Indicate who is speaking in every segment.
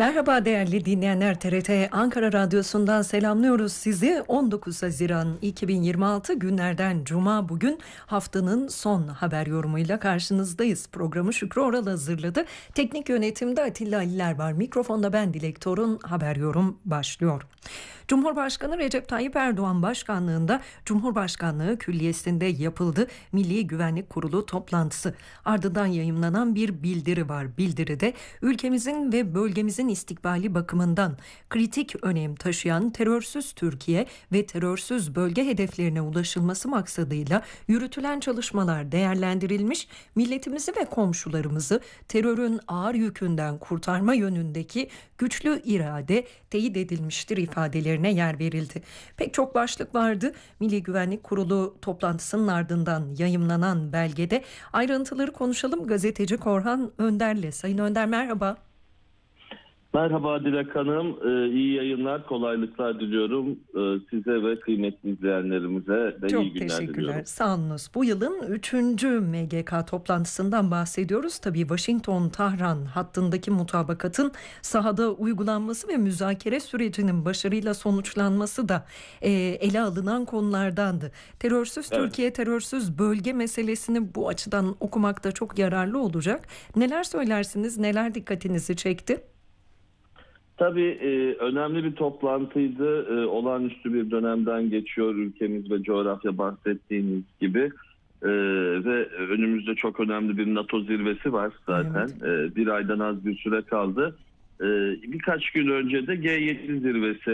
Speaker 1: Merhaba değerli dinleyenler, TRT Ankara Radyosu'ndan selamlıyoruz sizi. 19 Haziran 2026 günlerden Cuma, bugün haftanın son haber yorumuyla karşınızdayız. Programı Şükrü Oral hazırladı. Teknik yönetimde Atilla Aliler var. Mikrofonda ben Dilek Torun. Haber yorum başlıyor. Cumhurbaşkanı Recep Tayyip Erdoğan başkanlığında Cumhurbaşkanlığı Külliyesi'nde yapıldı Milli Güvenlik Kurulu toplantısı. Ardından yayımlanan bir bildiri var. Bildiride ülkemizin ve bölgemizin istikbali bakımından kritik önem taşıyan terörsüz Türkiye ve terörsüz bölge hedeflerine ulaşılması maksadıyla yürütülen çalışmalar değerlendirilmiş, milletimizi ve komşularımızı terörün ağır yükünden kurtarma yönündeki güçlü irade teyit edilmiştir ifadelerine yer verildi. Pek çok başlık vardı. Milli Güvenlik Kurulu toplantısının ardından yayımlanan belgede ayrıntıları konuşalım gazeteci Korhan Önder'le. Sayın Önder, merhaba.
Speaker 2: Merhaba Dilek Hanım, iyi yayınlar, kolaylıklar diliyorum size ve kıymetli izleyenlerimize de
Speaker 1: Çok
Speaker 2: iyi günler
Speaker 1: teşekkürler.
Speaker 2: diliyorum.
Speaker 1: Sağolunuz. Bu yılın 3. MGK toplantısından bahsediyoruz. Tabii Washington-Tahran hattındaki mutabakatın sahada uygulanması ve müzakere sürecinin başarıyla sonuçlanması da ele alınan konulardandı. Terörsüz
Speaker 2: Evet.
Speaker 1: Türkiye, terörsüz bölge meselesini bu açıdan okumakta çok yararlı olacak. Neler söylersiniz, neler dikkatinizi çekti?
Speaker 2: Tabii önemli bir toplantıydı, olağanüstü bir dönemden geçiyor ülkemiz ve coğrafya bahsettiğiniz gibi. Ve önümüzde çok önemli bir NATO zirvesi var zaten.
Speaker 1: Evet.
Speaker 2: Bir aydan az bir süre kaldı. Birkaç gün önce de G7 zirvesi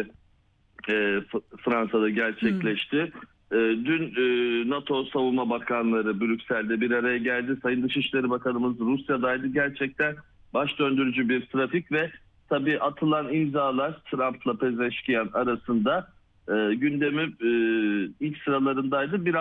Speaker 2: Fransa'da gerçekleşti. Dün NATO Savunma Bakanları Brüksel'de bir araya geldi. Sayın Dışişleri Bakanımız Rusya'daydı. Gerçekten baş döndürücü bir trafik ve tabii atılan imzalar Trump'la Pezeşkiyan arasında gündemi ilk sıralarındaydı. Biraz